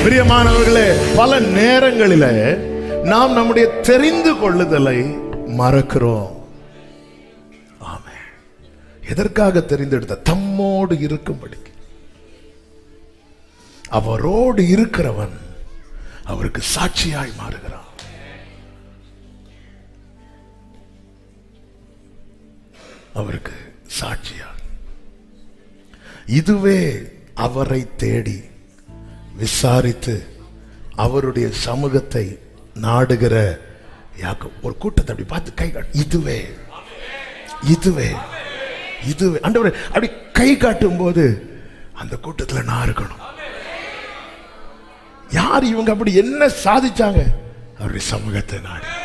பிரியமானவர்களே, பல நேரங்களில நாம் நம்முடைய தெரிந்து கொள்ளுதலை மறக்கிறோம். ஆமென். எதற்காக தெரிந்தெடுத்த? தம்மோடு இருக்கும்படி. அவரோடு இருக்கிறவன் அவருக்கு சாட்சியாய் மாறுகிறான். அவருக்கு சாட்சியா. இதுவே அவரை தேடி விசாரித்து அவருடைய சமூகத்தை நாடுகிற யாக்கோபு. ஒரு கூட்டத்தை அப்படி பார்த்து கை காட்டு. இதுவே இதுவே இதுவே ஆண்டவரே அப்படி கை காட்டும் போது அந்த கூட்டத்தில் நான் இருக்கணும். யார் இவங்க? அப்படி என்ன சாதிச்சாங்க? அவருடைய சமூகத்தை நாடி.